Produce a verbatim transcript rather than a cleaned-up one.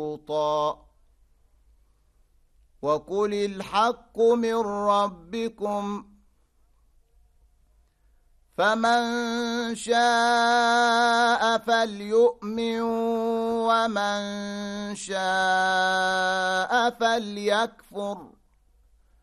لوطا وقل الحق من ربكم فمن شاء فليؤمن ومن شاء فليكفر